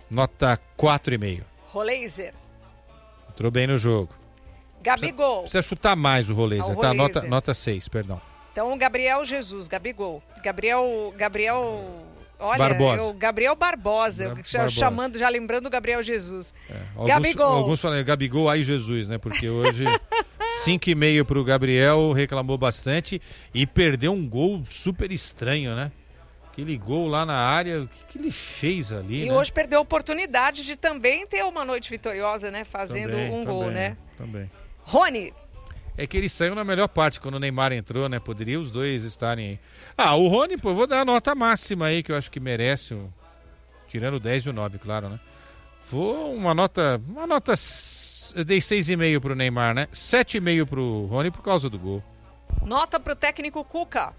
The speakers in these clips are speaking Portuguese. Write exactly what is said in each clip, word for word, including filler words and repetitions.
Nota quatro vírgula cinco. Roleiser. Entrou bem no jogo. Gabigol. Precisa, precisa chutar mais o Roleiser, tá? Nota, nota seis, perdão. Então, Gabriel Jesus, Gabigol. Gabriel... Gabriel... Olha, Barbosa. Eu, Gabriel Barbosa, Bar- já, Barbosa. chamando, já lembrando o Gabriel Jesus. É, alguns, Gabigol. Alguns falam Gabigol, aí Jesus, né? Porque hoje cinco e meio pro Gabriel, reclamou bastante e perdeu um gol super estranho, né? Aquele gol lá na área, o que, que ele fez ali, E né? hoje perdeu a oportunidade de também ter uma noite vitoriosa, né? Fazendo Também, um também, gol, né? Também. Rony. É que ele saiu na melhor parte quando o Neymar entrou, né? Poderia os dois estarem aí. Ah, o Rony, pô, eu vou dar a nota máxima aí, que eu acho que merece, o... tirando o dez e o nove, claro, né? Vou uma nota, uma nota, eu dei seis e meio pro Neymar, né? sete e meio pro Rony por causa do gol. Nota pro técnico Cuca.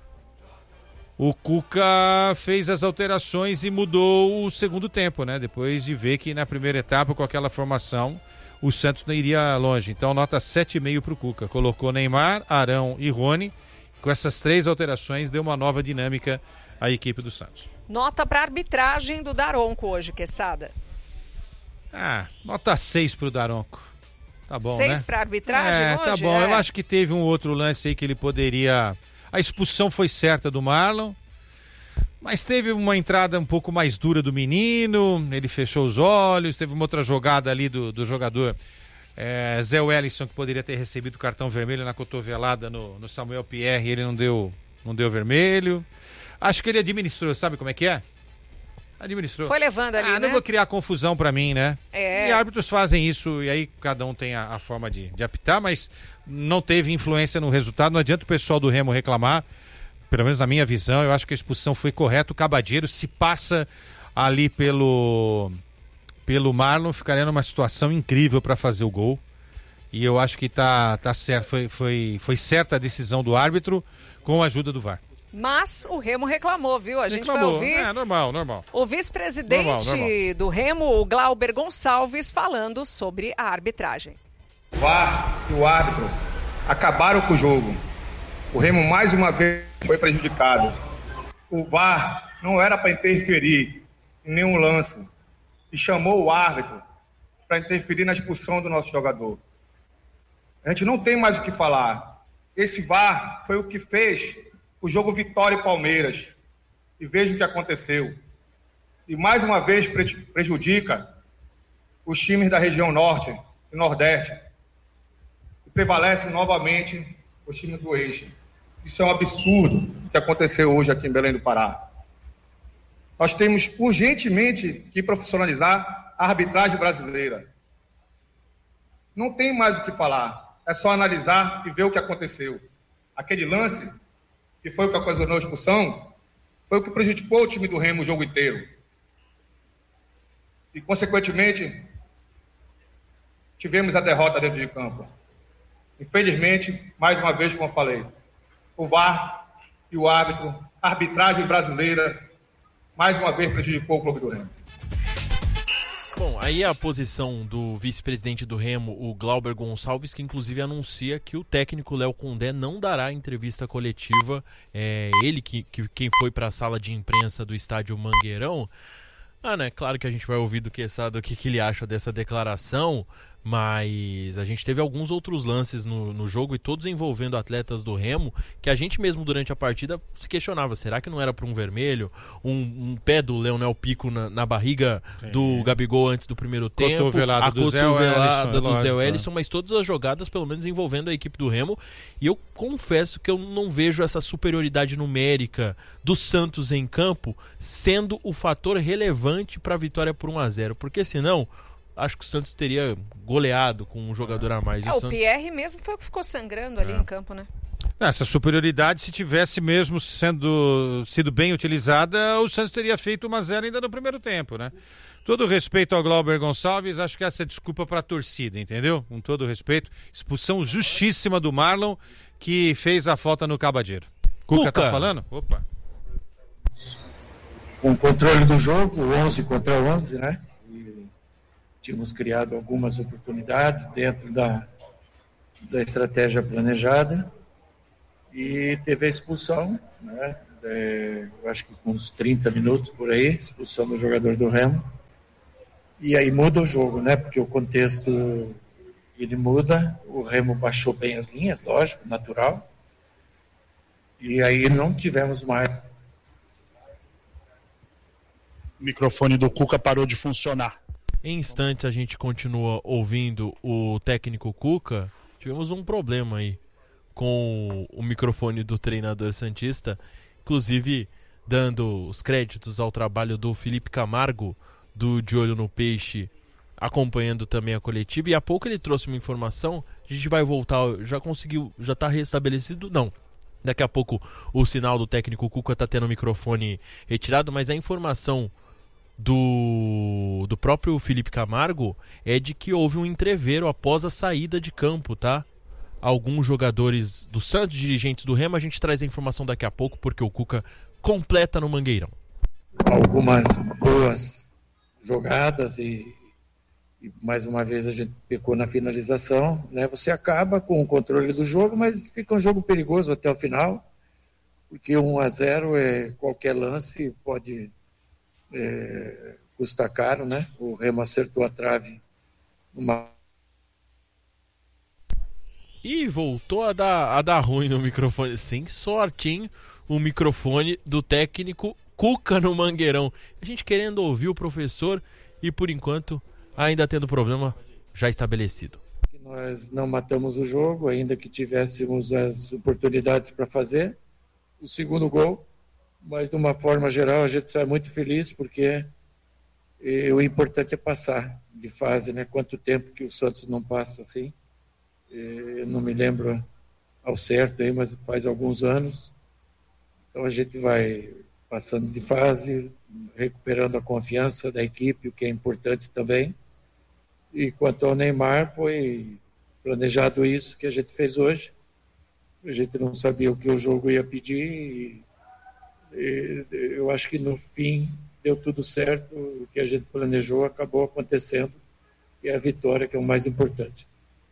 O Cuca fez as alterações e mudou o segundo tempo, né? Depois de ver que na primeira etapa, com aquela formação, o Santos não iria longe. Então, nota sete e meio para o Cuca. Colocou Neymar, Arão e Rony. Com essas três alterações, deu uma nova dinâmica à equipe do Santos. Nota para arbitragem do Daronco hoje, Quesada. Ah, nota seis para o Daronco. Tá bom, seis né? Seis para arbitragem é, hoje? Tá bom, é. eu acho que teve um outro lance aí que ele poderia... A expulsão foi certa do Marlon. Mas teve uma entrada um pouco mais dura do menino, ele fechou os olhos, teve uma outra jogada ali do, do jogador é, Zé Wellison, que poderia ter recebido cartão vermelho na cotovelada no, no Samuel Pierre, e ele não deu, não deu vermelho. Acho que ele administrou, sabe como é que é? Administrou. Foi levando ali, ah, né? Não vou criar confusão pra mim, né? É. E árbitros fazem isso, e aí cada um tem a, a forma de, de apitar, mas não teve influência no resultado, não adianta o pessoal do Remo reclamar. Pelo menos na minha visão, eu acho que a expulsão foi correta. O Cabadeiro se passa ali pelo pelo Marlon, ficaria numa situação incrível para fazer o gol. E eu acho que tá, tá certo, foi, foi, foi certa a decisão do árbitro com a ajuda do V A R. Mas o Remo reclamou, viu? A gente Reclamou. vai ouvir É, normal, normal. o vice-presidente Normal, normal. do Remo, o Glauber Gonçalves, falando sobre a arbitragem. O V A R e o árbitro acabaram com o jogo. O Remo mais uma vez foi prejudicado. O V A R não era para interferir em nenhum lance e chamou o árbitro para interferir na expulsão do nosso jogador. A gente não tem mais o que falar. Esse V A R foi o que fez o jogo Vitória e Palmeiras. E veja o que aconteceu. E mais uma vez prejudica os times da região norte e nordeste. E prevalece novamente os times do eixo. Isso é um absurdo que aconteceu hoje aqui em Belém do Pará. Nós temos urgentemente que profissionalizar a arbitragem brasileira. Não tem mais o que falar. É só analisar e ver o que aconteceu. Aquele lance, que foi o que ocasionou a expulsão, foi o que prejudicou o time do Remo o jogo inteiro. E, consequentemente, tivemos a derrota dentro de campo. Infelizmente, mais uma vez, como eu falei, o V A R e o árbitro, a arbitragem brasileira, mais uma vez prejudicou o Clube do Remo. Bom, aí é a posição do vice-presidente do Remo, o Glauber Gonçalves, que inclusive anuncia que o técnico Léo Condé não dará entrevista coletiva. É ele que, que quem foi para a sala de imprensa do estádio Mangueirão. Ah, né? Claro que a gente vai ouvir do Quesada o que, que ele acha dessa declaração, mas a gente teve alguns outros lances no, no jogo e todos envolvendo atletas do Remo, que a gente mesmo durante a partida se questionava, será que não era para um vermelho? Um, um pé do Leonel Pico na, na barriga Sim. do Gabigol antes do primeiro tempo, cotovelada a do cotovelada Zé do Wellison, Zé Wellison, mas todas as jogadas pelo menos envolvendo a equipe do Remo, e eu confesso que eu não vejo essa superioridade numérica do Santos em campo sendo o fator relevante para a vitória por um a zero, porque senão acho que o Santos teria goleado com um jogador a mais. É, o, o Santos... Pierre mesmo foi o que ficou sangrando ali é. em campo, né? Essa superioridade, se tivesse mesmo sendo sido bem utilizada, o Santos teria feito uma zero ainda no primeiro tempo, né? Todo respeito ao Glauber Gonçalves, acho que essa é desculpa para a torcida, entendeu? Com todo respeito, expulsão justíssima do Marlon, que fez a falta no Cabadeiro. Cuca, Cuca tá falando? Opa. Com o controle do jogo, onze contra onze, né? Tínhamos criado algumas oportunidades dentro da, da estratégia planejada e teve a expulsão, né? É, eu acho que com uns trinta minutos por aí, expulsão do jogador do Remo. E aí muda o jogo, né? Porque o contexto ele muda, o Remo baixou bem as linhas, lógico, natural. E aí não tivemos mais. O microfone do Cuca parou de funcionar. Em instantes a gente continua ouvindo o técnico Cuca. Tivemos um problema aí com o microfone do treinador santista, inclusive dando os créditos ao trabalho do Felipe Camargo, do De Olho no Peixe, acompanhando também a coletiva. E há pouco ele trouxe uma informação, a gente vai voltar, já conseguiu, já está restabelecido? Não. Daqui a pouco o sinal do técnico Cuca está tendo o microfone retirado, mas a informação do, do próprio Felipe Camargo é de que houve um entrevero após a saída de campo, tá? Alguns jogadores do Santos, dirigentes do Remo, a gente traz a informação daqui a pouco, porque o Cuca completa no Mangueirão. Algumas boas jogadas e, e mais uma vez a gente pecou na finalização, né? Você acaba com o controle do jogo, mas fica um jogo perigoso até o final, porque um a zero é qualquer lance pode é, custar caro, né? O Remo acertou a trave numa... E voltou a dar, a dar ruim no microfone, sem sorte, hein? O microfone do técnico Cuca no Mangueirão. A gente querendo ouvir o professor e por enquanto ainda tendo problema já estabelecido. Nós não matamos o jogo, ainda que tivéssemos as oportunidades para fazer o segundo gol, mas de uma forma geral a gente sai muito feliz porque eh, o importante é passar de fase, né? Quanto tempo que o Santos não passa assim, eh, eu não me lembro ao certo aí, mas faz alguns anos. Então a gente vai passando de fase, recuperando a confiança da equipe, o que é importante também. E quanto ao Neymar, foi planejado isso que a gente fez hoje. A gente não sabia o que o jogo ia pedir e, e eu acho que no fim deu tudo certo, o que a gente planejou acabou acontecendo e é a vitória que é o mais importante.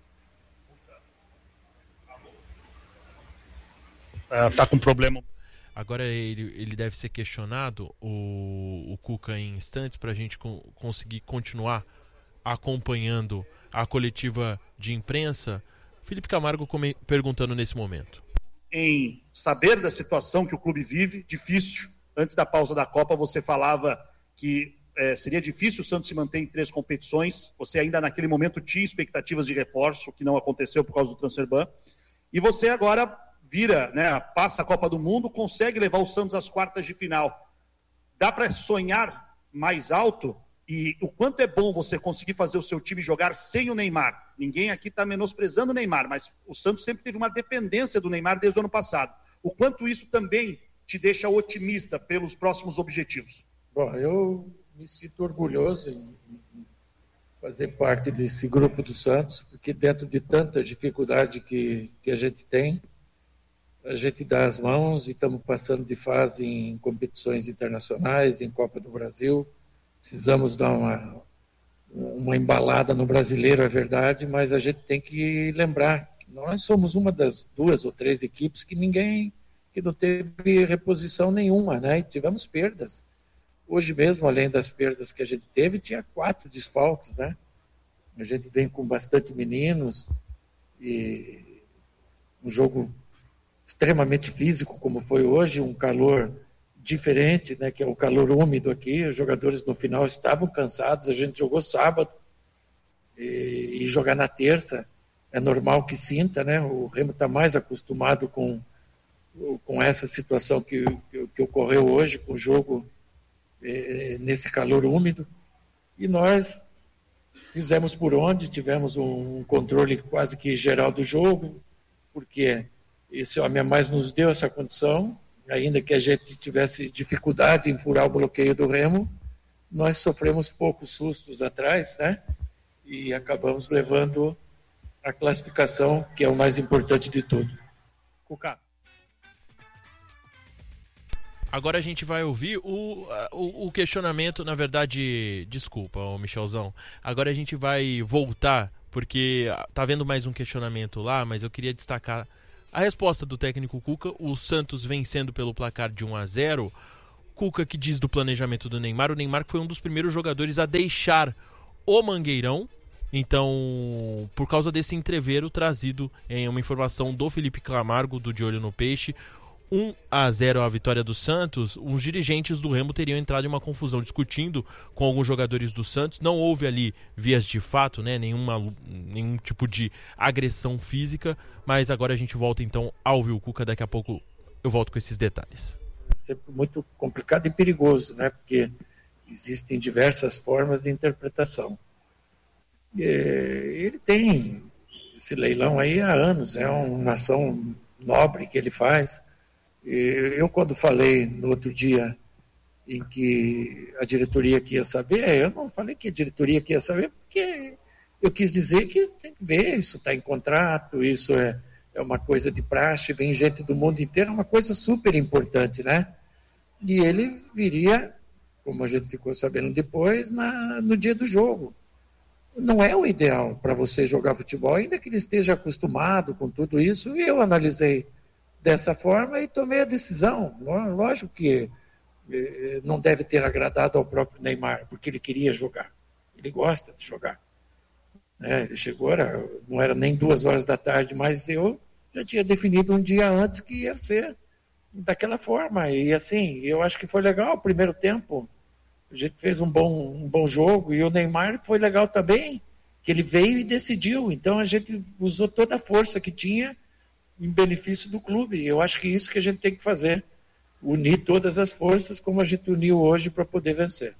Está com problema. Agora ele, ele deve ser questionado, o, o Cuca, em instantes, para a gente co- conseguir continuar acompanhando a coletiva de imprensa. Felipe Camargo come- perguntando nesse momento. Em saber da situação que o clube vive, difícil. Antes da pausa da Copa, você falava que é, seria difícil o Santos se manter em três competições. Você ainda naquele momento tinha expectativas de reforço, que não aconteceu por causa do Transferban. E você agora vira, né, passa a Copa do Mundo, consegue levar o Santos às quartas de final. Dá para sonhar mais alto? E o quanto é bom você conseguir fazer o seu time jogar sem o Neymar. Ninguém aqui está menosprezando o Neymar, mas o Santos sempre teve uma dependência do Neymar desde o ano passado. O quanto isso também te deixa otimista pelos próximos objetivos? Bom, eu me sinto orgulhoso em, em fazer parte desse grupo do Santos, porque dentro de tanta dificuldade que, que a gente tem, a gente dá as mãos e estamos passando de fase em competições internacionais, em Copa do Brasil. Precisamos dar uma, uma embalada no brasileiro, é verdade, mas a gente tem que lembrar que nós somos uma das duas ou três equipes que ninguém, que não teve reposição nenhuma, né? E tivemos perdas. Hoje mesmo, além das perdas que a gente teve, tinha quatro desfalques, né? A gente vem com bastante meninos e um jogo extremamente físico, como foi hoje, um calor diferente, né, que é o calor úmido aqui. Os jogadores no final estavam cansados, a gente jogou sábado e, e jogar na terça é normal que sinta, né? O Remo está mais acostumado com, com essa situação que, que, que ocorreu hoje, com o jogo eh, nesse calor úmido, e nós fizemos por onde, tivemos um controle quase que geral do jogo, porque esse homem a mais nos deu essa condição. Ainda que a gente tivesse dificuldade em furar o bloqueio do Remo, nós sofremos poucos sustos atrás, né? E acabamos levando a classificação, que é o mais importante de tudo. Cuca. Agora a gente vai ouvir o, o, o questionamento, na verdade, desculpa, ô Michelzão. Agora a gente vai voltar, porque tá vendo mais um questionamento lá, mas eu queria destacar a resposta do técnico Cuca. O Santos vencendo pelo placar de um a zero. Cuca que diz do planejamento do Neymar. O Neymar foi um dos primeiros jogadores a deixar o Mangueirão. Então, por causa desse entreveiro trazido em uma informação do Felipe Camargo, do De Olho no Peixe, um a zero a vitória do Santos, os dirigentes do Remo teriam entrado em uma confusão discutindo com alguns jogadores do Santos. Não houve ali vias de fato, né, nenhuma, nenhum tipo de agressão física, mas agora a gente volta então ao Viu Cuca, daqui a pouco eu volto com esses detalhes. É sempre muito complicado e perigoso, né, porque existem diversas formas de interpretação. Ele tem esse leilão aí há anos, é uma ação nobre que ele faz. Eu, quando falei no outro dia em que a diretoria que ia saber, eu não falei que a diretoria que ia saber, porque eu quis dizer que tem que ver, isso está em contrato, isso é, é uma coisa de praxe, vem gente do mundo inteiro, é uma coisa super importante, né? E ele viria, como a gente ficou sabendo depois, na, no dia do jogo. Não é o ideal para você jogar futebol, ainda que ele esteja acostumado com tudo isso, e eu analisei dessa forma e tomei a decisão. Lógico que eh, não deve ter agradado ao próprio Neymar, porque ele queria jogar, ele gosta de jogar. Né? Ele chegou, era, não era nem duas horas da tarde, mas eu já tinha definido um dia antes que ia ser daquela forma, e assim, eu acho que foi legal o primeiro tempo. A gente fez um bom, um bom jogo, e o Neymar foi legal também, que ele veio e decidiu. Então a gente usou toda a força que tinha em benefício do clube. Eu acho que é isso que a gente tem que fazer, unir todas as forças como a gente uniu hoje para poder vencer.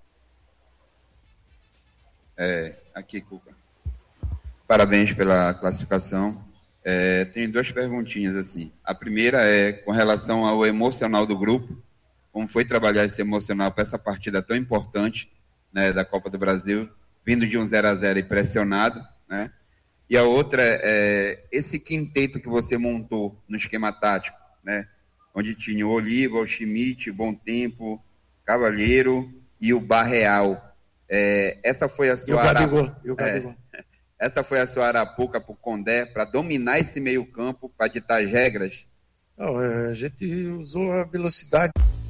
É, aqui, Cuca. Parabéns pela classificação. É, tenho duas perguntinhas assim. A primeira é com relação ao emocional do grupo. Como foi trabalhar esse emocional para essa partida tão importante, né, da Copa do Brasil, vindo de um zero a zero e pressionado, né? E a outra é esse quinteto que você montou no esquema tático, né? Onde tinha o Oliva, o Schmidt, Bom Tempo, Cavalheiro e o Barreal. É, essa foi a sua e o Gabigol, e o Gabigol. É, essa foi a sua arapuca para o Condé, para dominar esse meio campo, para ditar as regras? Não, a gente usou a velocidade.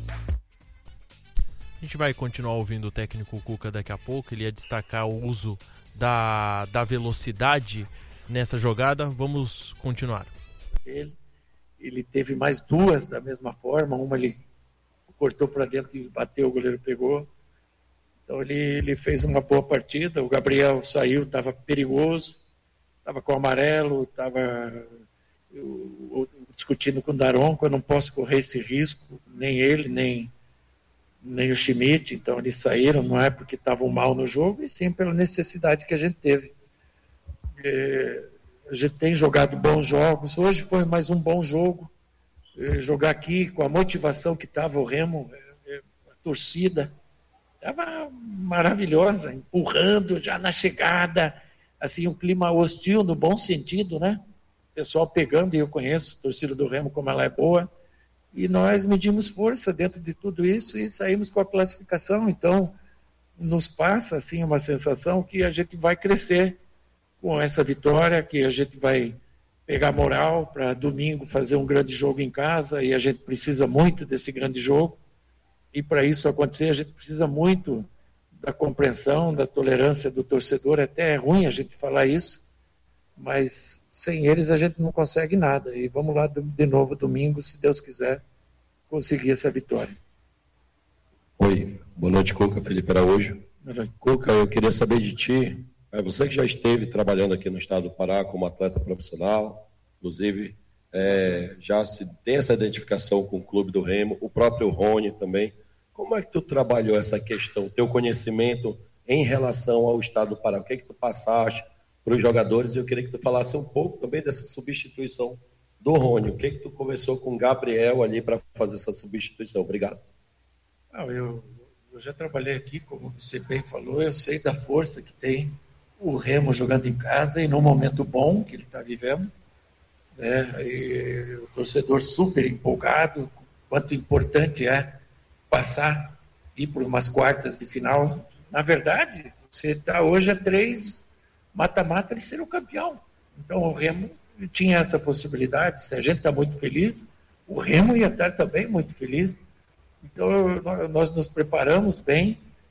A gente vai continuar ouvindo o técnico Cuca daqui a pouco. Ele ia destacar o uso da, da velocidade nessa jogada. Vamos continuar. Ele, ele teve mais duas da mesma forma. Uma ele cortou para dentro e bateu, o goleiro pegou. Então ele, ele fez uma boa partida. O Gabriel saiu, estava perigoso, estava com amarelo, estava discutindo com o Daronco. Eu não posso correr esse risco, nem ele, nem... nem o Schmidt, então eles saíram, não é porque estavam mal no jogo, e sim pela necessidade que a gente teve. É, a gente tem jogado bons jogos, hoje foi mais um bom jogo, é, jogar aqui com a motivação que estava o Remo, é, a torcida, estava maravilhosa, empurrando já na chegada, assim, um clima hostil no bom sentido, né? O pessoal pegando, e eu conheço a torcida do Remo como ela é boa, e nós medimos força dentro de tudo isso e saímos com a classificação. Então, nos passa assim, uma sensação que a gente vai crescer com essa vitória, que a gente vai pegar moral para domingo fazer um grande jogo em casa, e a gente precisa muito desse grande jogo. E para isso acontecer, a gente precisa muito da compreensão, da tolerância do torcedor. Até é ruim a gente falar isso, mas sem eles a gente não consegue nada. E vamos lá de novo domingo, se Deus quiser, conseguir essa vitória. Oi, boa noite, Cuca. Felipe Araújo. Cuca, eu queria saber de ti, é você que já esteve trabalhando aqui no estado do Pará como atleta profissional, inclusive é, já se tem essa identificação com o clube do Remo, o próprio Rony também. Como é que tu trabalhou essa questão, teu conhecimento em relação ao estado do Pará? O que é que tu passaste para os jogadores? E eu queria que tu falasse um pouco também dessa substituição do Rony. O que que tu conversou com o Gabriel ali para fazer essa substituição? Obrigado. Ah, eu, eu já trabalhei aqui, como você bem falou, eu sei da força que tem o Remo jogando em casa e num momento bom que ele está vivendo, né? E o torcedor super empolgado, quanto importante é passar, ir por umas quartas de final. Na verdade, você está hoje a três mata-mata de ser o campeão. Então o Remo tinha essa possibilidade. Se a gente está muito feliz, o Remo ia estar também muito feliz. Então nós nos preparamos bem,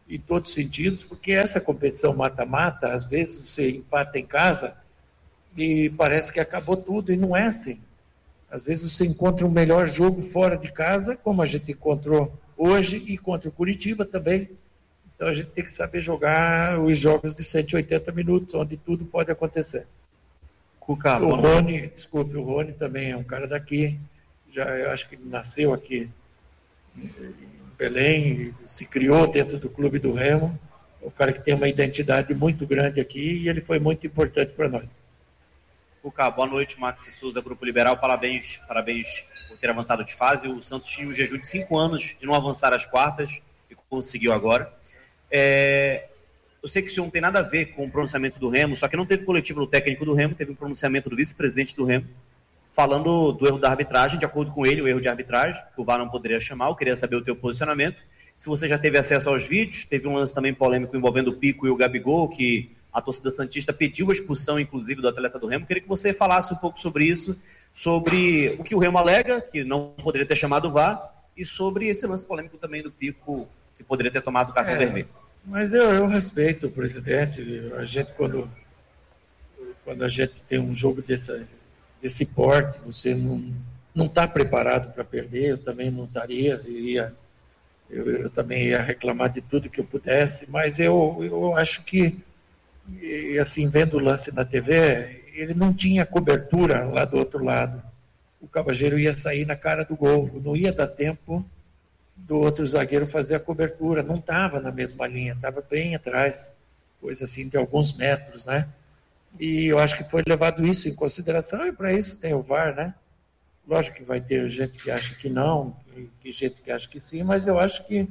em todos os sentidos, porque essa competição mata-mata, às vezes você empata em casa e parece que acabou tudo, e não é assim. Às vezes você encontra um melhor jogo fora de casa, como a gente encontrou hoje e contra o Curitiba também. Então a gente tem que saber jogar os jogos de cento e oitenta minutos, onde tudo pode acontecer. Cuca, o Rony, desculpe, o Rony também é um cara daqui, já, eu acho que ele nasceu aqui em Belém, se criou dentro do Clube do Remo, é um cara que tem uma identidade muito grande aqui e ele foi muito importante para nós. Cuca, boa noite, Max Souza, Grupo Liberal, parabéns, parabéns por ter avançado de fase. O Santos tinha um jejum de cinco anos de não avançar às quartas e conseguiu agora. É... Eu sei que isso não tem nada a ver com o pronunciamento do Remo, só que não teve coletivo do técnico do Remo, teve um pronunciamento do vice-presidente do Remo, falando do erro da arbitragem. De acordo com ele, o erro de arbitragem, que o V A R não poderia chamar. Eu queria saber o teu posicionamento. Se você já teve acesso aos vídeos, teve um lance também polêmico envolvendo o Pico e o Gabigol, que a torcida santista pediu a expulsão, inclusive, do atleta do Remo. Queria que você falasse um pouco sobre isso, sobre o que o Remo alega, que não poderia ter chamado o V A R, e sobre esse lance polêmico também do Pico, que poderia ter tomado o cartão é, vermelho. Mas eu, eu respeito o presidente. A gente, quando, quando a gente tem um jogo desse, desse porte, você não não está preparado para perder, eu também não estaria, eu, ia, eu, eu também ia reclamar de tudo que eu pudesse, mas eu, eu acho que, e assim, vendo o lance na T V, ele não tinha cobertura lá do outro lado. O Cabageiro ia sair na cara do gol, não ia dar tempo do outro zagueiro fazer a cobertura, não estava na mesma linha, estava bem atrás, coisa assim de alguns metros, né? E eu acho que foi levado isso em consideração, e para isso tem o V A R, né? Lógico que vai ter gente que acha que não, e gente que acha que sim, mas eu acho que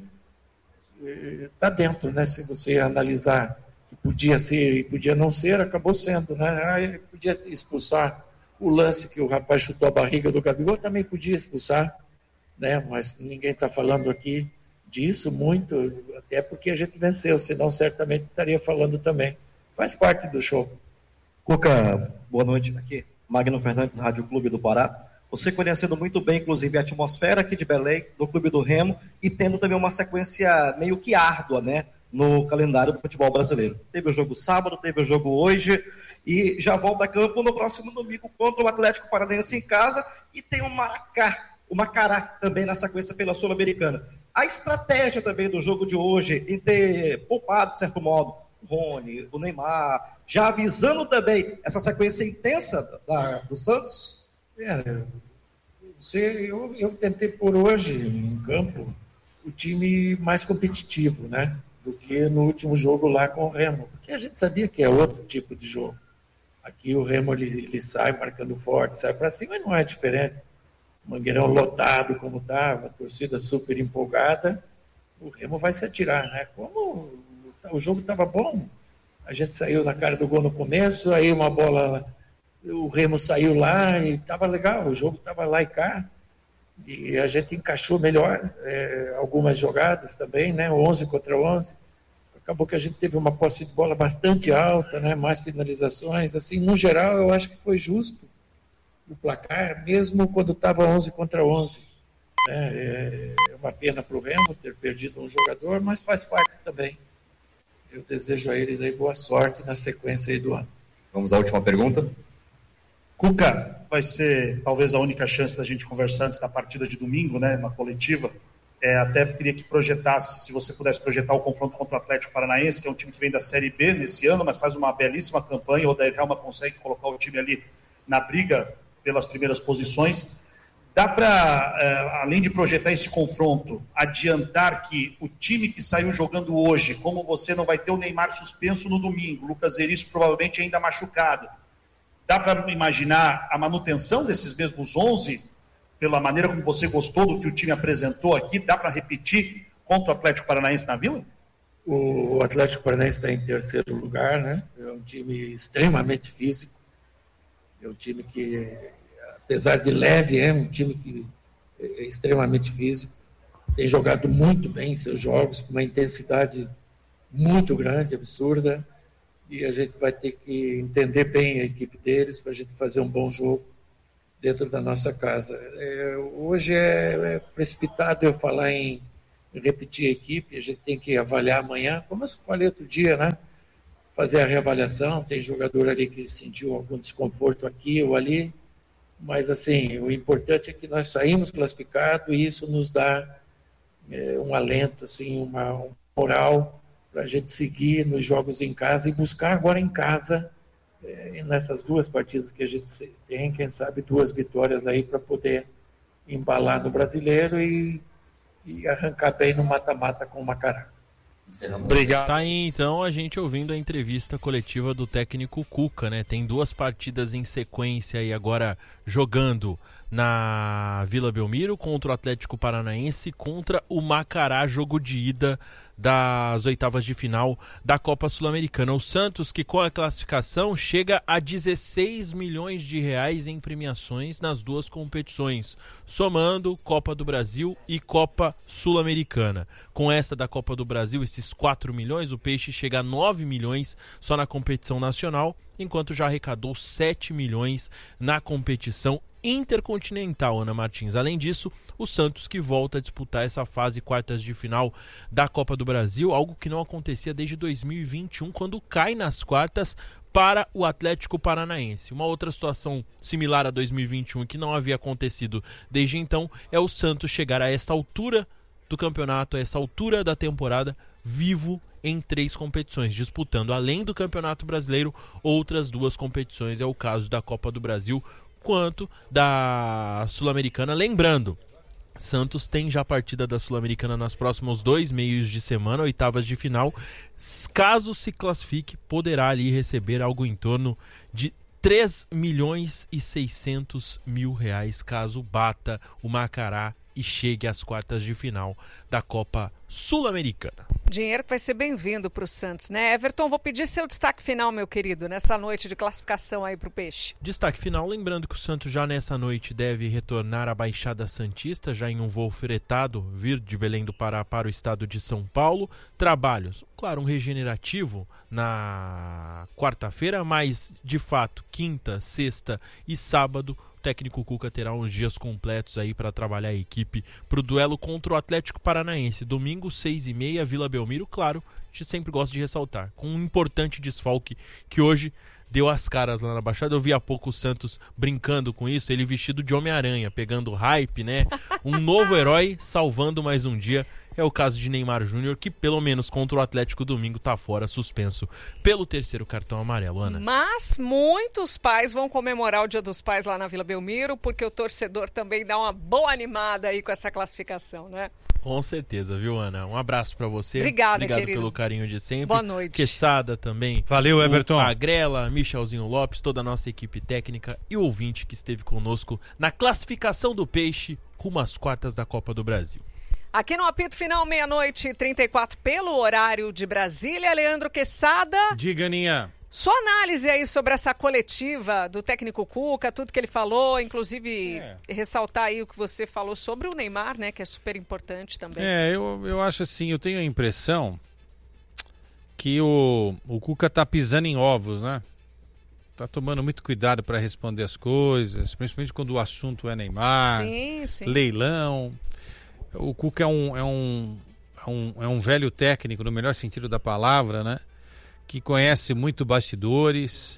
está dentro, né? Se você analisar que podia ser e podia não ser, acabou sendo, né? Ah, ele podia expulsar o lance que o rapaz chutou a barriga do Gabigol, também podia expulsar, né? Mas ninguém está falando aqui disso muito, até porque a gente venceu, senão certamente estaria falando também. Faz parte do show. Cuca, boa noite. Aqui, Magno Fernandes, Rádio Clube do Pará. Você conhecendo muito bem, inclusive, a atmosfera aqui de Belém, do Clube do Remo, e tendo também uma sequência meio que árdua, né, no calendário do futebol brasileiro. Teve o jogo sábado, teve o jogo hoje, e já volta a campo no próximo domingo contra o Atlético Paranaense em casa, e tem o Maracá, o Macará também na sequência pela Sul-Americana. A estratégia também do jogo de hoje, em ter poupado, de certo modo, o Rony, o Neymar, já avisando também essa sequência intensa da, do Santos? É, você, eu, eu tentei pôr hoje em campo o time mais competitivo, né, do que no último jogo lá com o Remo, porque a gente sabia que é outro tipo de jogo. Aqui o Remo ele, ele sai marcando forte, sai para cima, mas não é diferente. O Mangueirão lotado como estava, a torcida super empolgada, o Remo vai se atirar, né? Como o jogo estava bom, a gente saiu na cara do gol no começo, aí uma bola, o Remo saiu lá e estava legal, o jogo estava lá e cá, e a gente encaixou melhor é, algumas jogadas também, né? onze contra onze. Acabou que a gente teve uma posse de bola bastante alta, né? Mais finalizações, assim, no geral eu acho que foi justo o placar, mesmo quando estava onze contra onze. Né? É uma pena para o Remo ter perdido um jogador, mas faz parte também. Eu desejo a eles aí boa sorte na sequência aí do ano. Vamos à última pergunta. Cuca, vai ser talvez a única chance da gente conversar antes da partida de domingo, né, na coletiva. É, até queria que projetasse, se você pudesse projetar o confronto contra o Atlético Paranaense, que é um time que vem da Série B nesse ano, mas faz uma belíssima campanha. O Odair Helma consegue colocar o time ali na briga pelas primeiras posições. Dá para, é, além de projetar esse confronto, adiantar que o time que saiu jogando hoje, como você não vai ter o Neymar suspenso no domingo, o Lucas Veríssimo provavelmente ainda machucado, dá para imaginar a manutenção desses mesmos onze, pela maneira como você gostou do que o time apresentou aqui? Dá para repetir contra o Atlético Paranaense na Vila? O Atlético Paranaense está em terceiro lugar, né? É um time extremamente físico. É um time que, apesar de leve, é um time que é extremamente físico. Tem jogado muito bem seus jogos, com uma intensidade muito grande, absurda. E a gente vai ter que entender bem a equipe deles para a gente fazer um bom jogo dentro da nossa casa. É, hoje é, é precipitado eu falar em, repetir a equipe, a gente tem que avaliar amanhã, como eu falei outro dia, né? Fazer a reavaliação, tem jogador ali que sentiu algum desconforto aqui ou ali, mas assim, o importante é que nós saímos classificados e isso nos dá é, um alento, assim, uma, uma moral para a gente seguir nos jogos em casa e buscar agora em casa, é, nessas duas partidas que a gente tem, quem sabe duas vitórias aí para poder embalar no Brasileiro e, e arrancar bem no mata-mata com o Macará. Obrigado. Tá aí então a gente ouvindo a entrevista coletiva do técnico Cuca, né? Tem duas partidas em sequência aí agora jogando na Vila Belmiro contra o Atlético Paranaense, contra o Macará, jogo de ida das oitavas de final da Copa Sul-Americana. O Santos, que com a classificação chega a dezesseis milhões de reais em premiações nas duas competições, somando Copa do Brasil e Copa Sul-Americana. Com essa da Copa do Brasil, esses quatro milhões, o Peixe chega a nove milhões só na competição nacional, enquanto já arrecadou sete milhões na competição intercontinental, Ana Martins. Além disso, o Santos que volta a disputar essa fase quartas de final da Copa do Brasil, algo que não acontecia desde dois mil e vinte e um, quando cai nas quartas para o Atlético Paranaense. Uma outra situação similar a dois mil e vinte e um que não havia acontecido desde então é o Santos chegar a esta altura do campeonato, a essa altura da temporada, vivo em três competições, disputando, além do Campeonato Brasileiro, outras duas competições. É o caso da Copa do Brasil quanto da Sul-Americana. Lembrando, Santos tem já partida da Sul-Americana nos próximos dois meios de semana, oitavas de final. Caso se classifique, poderá ali receber algo em torno de três milhões e seiscentos mil reais, caso bata o Macará e chegue às quartas de final da Copa Sul-Americana. Dinheiro que vai ser bem-vindo para o Santos, né? Everton, vou pedir seu destaque final, meu querido, nessa noite de classificação aí para o Peixe. Destaque final, lembrando que o Santos já nessa noite deve retornar à Baixada Santista, já em um voo fretado, vir de Belém do Pará para o estado de São Paulo. Trabalhos, claro, um regenerativo na quarta-feira, mas de fato, quinta, sexta e sábado, o técnico Cuca terá uns dias completos aí para trabalhar a equipe para o duelo contra o Atlético Paranaense. Domingo, seis e meia, Vila Belmiro. Claro, a gente sempre gosta de ressaltar, com um importante desfalque que hoje deu as caras lá na Baixada. Eu vi há pouco o Santos brincando com isso, ele vestido de Homem-Aranha, pegando hype, né? Um novo herói salvando mais um dia. É o caso de Neymar Júnior, que pelo menos contra o Atlético domingo está fora, suspenso pelo terceiro cartão amarelo, Ana. Mas muitos pais vão comemorar o Dia dos Pais lá na Vila Belmiro, porque o torcedor também dá uma boa animada aí com essa classificação, né? Com certeza, viu, Ana? Um abraço pra você. Obrigada, Obrigado querido. pelo carinho de sempre. Boa noite. Quesada também. Valeu, Everton. A Grela, Michelzinho Lopes, toda a nossa equipe técnica e o ouvinte que esteve conosco na classificação do Peixe rumo às quartas da Copa do Brasil. Aqui no apito final, meia-noite e trinta e quatro, pelo horário de Brasília, Leandro Quesada. Diga, Aninha. Sua análise aí sobre essa coletiva do técnico Cuca, tudo que ele falou, inclusive é. ressaltar aí o que você falou sobre o Neymar, né, que é super importante também. É, eu, eu acho assim, eu tenho a impressão que o, o Cuca tá pisando em ovos, né? Tá tomando muito cuidado para responder as coisas, principalmente quando o assunto é Neymar, sim, sim. leilão. O Cuca é um, é, um, é, um, é um velho técnico, no melhor sentido da palavra, né? Que conhece muito bastidores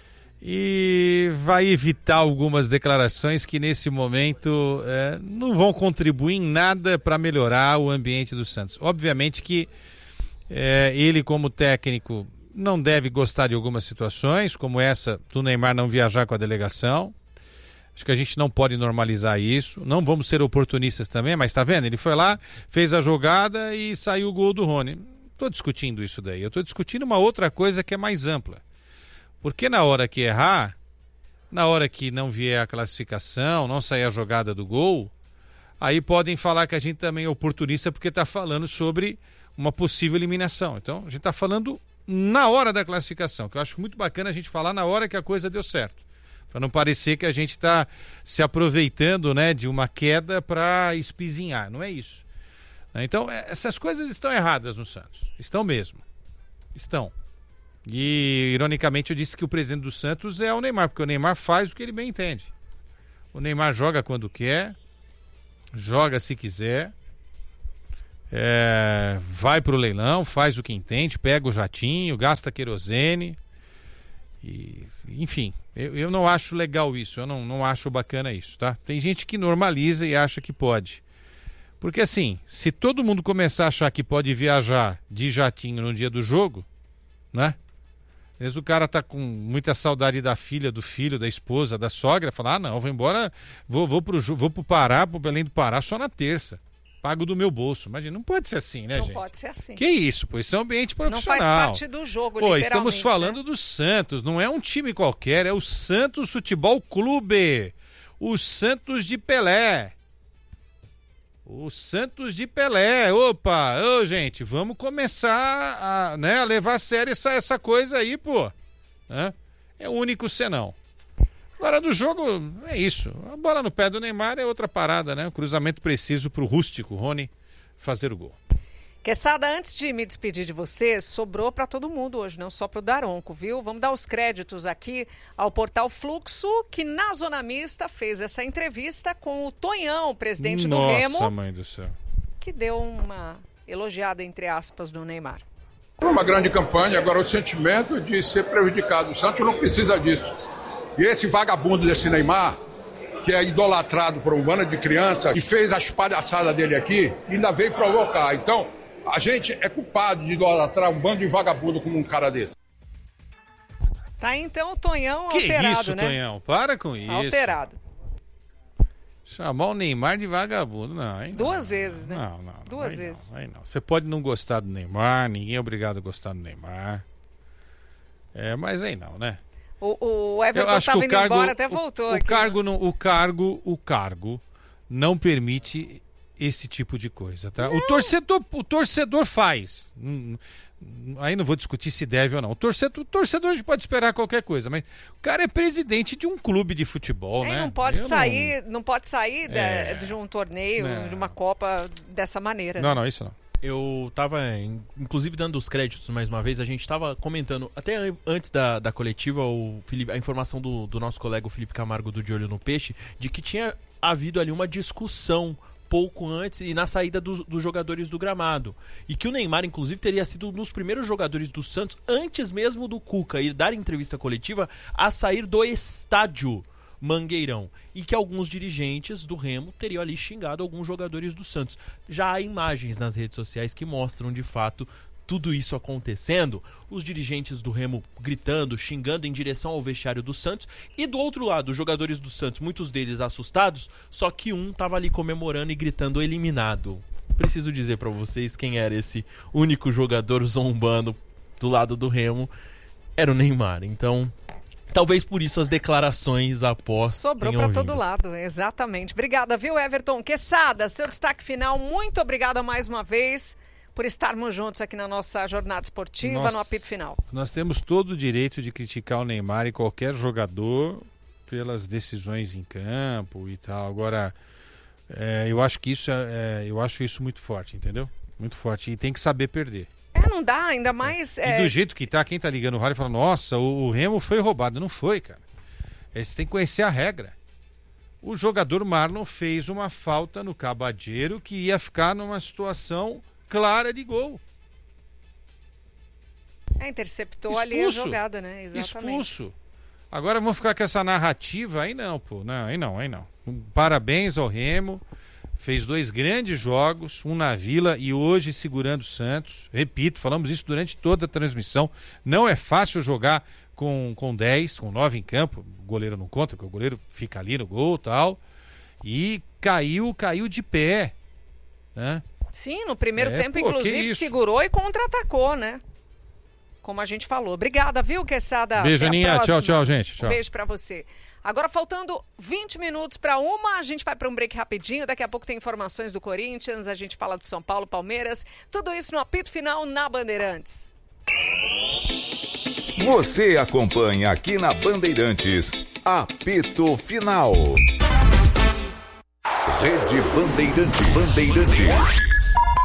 e vai evitar algumas declarações que nesse momento é, não vão contribuir em nada para melhorar o ambiente do Santos. Obviamente que é, ele como técnico não deve gostar de algumas situações, como essa do Neymar não viajar com a delegação. Acho que a gente não pode normalizar isso. Não vamos ser oportunistas também, mas tá vendo? Ele foi lá, fez a jogada e saiu o gol do Rony. Estou discutindo isso daí. Eu estou discutindo uma outra coisa que é mais ampla. Porque na hora que errar, na hora que não vier a classificação, não sair a jogada do gol, aí podem falar que a gente também é oportunista porque está falando sobre uma possível eliminação. Então, a gente está falando na hora da classificação, que eu acho muito bacana a gente falar na hora que a coisa deu certo. Para não parecer que a gente está se aproveitando, né, de uma queda para espizinhar. Não é isso. Então, essas coisas estão erradas no Santos. Estão mesmo. Estão. E, ironicamente, eu disse que o presidente do Santos é o Neymar, porque o Neymar faz o que ele bem entende. O Neymar joga quando quer, joga se quiser, É, vai pro leilão, faz o que entende, pega o jatinho, gasta querosene. E, enfim, eu, eu não acho legal isso, eu não, não acho bacana isso, tá? Tem gente que normaliza e acha que pode. Porque assim, se todo mundo começar a achar que pode viajar de jatinho no dia do jogo, né? Às vezes o cara tá com muita saudade da filha, do filho, da esposa, da sogra, fala, ah não, vou embora, vou, vou, pro, vou pro Pará, pro Belém do Pará só na terça. Pago do meu bolso. Imagina, não pode ser assim, né, não gente? Não pode ser assim. Que isso, pô, isso é um ambiente profissional. Não faz parte do jogo, pô, literalmente. Estamos falando né? do Santos, não é um time qualquer, é o Santos Futebol Clube. O Santos de Pelé. O Santos de Pelé. Opa, ô gente, vamos começar a, né, a levar a sério essa, essa coisa aí, pô. Né? É o único senão. Agora do jogo, é isso. A bola no pé do Neymar é outra parada, né? O cruzamento preciso pro rústico Rony fazer o gol. Queçada, antes de me despedir de você, sobrou para todo mundo hoje, não só para o Daronco, viu? Vamos dar os créditos aqui ao portal Fluxo, que na Zona Mista fez essa entrevista com o Tonhão, presidente Nossa, do Remo. Nossa, mãe do céu. Que deu uma elogiada, entre aspas, no Neymar. Foi uma grande campanha, agora o sentimento de ser prejudicado. O Santos não precisa disso. E esse vagabundo desse Neymar, que é idolatrado por um bando de crianças, e fez as palhaçadas dele aqui, ainda veio provocar. Então, a gente é culpado de idolatrar um bando de vagabundo como um cara desse. Tá aí, então, o Tonhão que alterado, isso, né? Tonhão? Para com isso. Alterado. Chamar o Neymar de vagabundo, não. Aí Duas não. vezes, né? Não, não. não Duas aí vezes. Não, aí não. Você pode não gostar do Neymar, ninguém é obrigado a gostar do Neymar. É, mas aí não, né? O, o Everton estava indo cargo, embora, até voltou. O, aqui, o, cargo né? não, o, cargo, o cargo não permite esse tipo de coisa, tá? O torcedor, o torcedor faz. Aí não vou discutir se deve ou não. O torcedor, o torcedor a gente pode esperar qualquer coisa, mas o cara é presidente de um clube de futebol, é, né? Não pode Eu sair, não... não pode sair é... de, de um torneio, é... de uma Copa dessa maneira. Não, né? não, isso não. Eu tava, inclusive, dando os créditos mais uma vez, a gente tava comentando, até antes da, da coletiva, o Felipe, a informação do, do nosso colega o Felipe Camargo do De Olho no Peixe, de que tinha havido ali uma discussão pouco antes e na saída do, dos jogadores do gramado. E que o Neymar, inclusive, teria sido um dos primeiros jogadores do Santos, antes mesmo do Cuca ir dar entrevista coletiva, a sair do estádio Mangueirão, e que alguns dirigentes do Remo teriam ali xingado alguns jogadores do Santos. Já há imagens nas redes sociais que mostram de fato tudo isso acontecendo, os dirigentes do Remo gritando, xingando em direção ao vestiário do Santos, e do outro lado, os jogadores do Santos, muitos deles assustados, só que um tava ali comemorando e gritando eliminado. Preciso dizer pra vocês quem era esse único jogador zombando do lado do Remo, era o Neymar. Então, talvez por isso as declarações após. Sobrou para todo lado, exatamente. Obrigada, viu, Everton? Queçada, seu destaque final. Muito obrigada mais uma vez por estarmos juntos aqui na nossa jornada esportiva, nós, no apito final. Nós temos todo o direito de criticar o Neymar e qualquer jogador pelas decisões em campo e tal. Agora, é, eu acho que isso é, eu acho isso muito forte, entendeu? Muito forte. E tem que saber perder. É, não dá, ainda mais... É... E do jeito que tá, quem tá ligando o rádio fala, nossa, o, o Remo foi roubado. Não foi, cara. É, você tem que conhecer a regra. O jogador Marlon fez uma falta no Cabadeiro que ia ficar numa situação clara de gol. É, interceptou Expulso. ali a jogada, né? Exatamente. Expulso. Agora vamos ficar com essa narrativa, aí não, pô. Não, aí não, aí não. Parabéns ao Remo. Fez dois grandes jogos, um na Vila e hoje segurando o Santos. Repito, falamos isso durante toda a transmissão. Não é fácil jogar com, com dez, com nove em campo. O goleiro não conta, porque o goleiro fica ali no gol e tal. E caiu, caiu de pé, né? Sim, no primeiro é, tempo, pô, inclusive, segurou e contra-atacou, né? Como a gente falou. Obrigada, viu, Queçada? Beijo, Aninha. Tchau, tchau, gente. Tchau. Um beijo pra você. Agora, faltando vinte minutos para uma, a gente vai para um break rapidinho. Daqui a pouco tem informações do Corinthians, a gente fala do São Paulo, Palmeiras. Tudo isso no apito final na Bandeirantes. Você acompanha aqui na Bandeirantes, apito final. Rede Bandeirantes. Bandeirantes.